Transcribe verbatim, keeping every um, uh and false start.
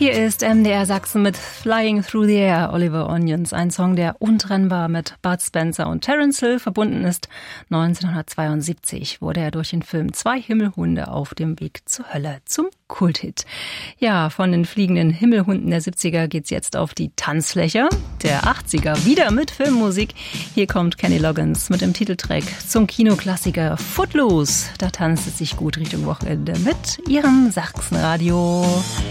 Hier ist M D R Sachsen mit Flying Through the Air, Oliver Onions, ein Song, der untrennbar mit Bud Spencer und Terence Hill verbunden ist. neunzehnhundertzweiundsiebzig wurde er durch den Film Zwei Himmelhunde auf dem Weg zur Hölle zum Kulthit. Ja, von den fliegenden Himmelhunden der siebziger geht's jetzt auf die Tanzfläche der achtziger, wieder mit Filmmusik. Hier kommt Kenny Loggins mit dem Titeltrack zum Kinoklassiker Footloose. Da tanzt es sich gut Richtung Wochenende mit ihrem Sachsenradio.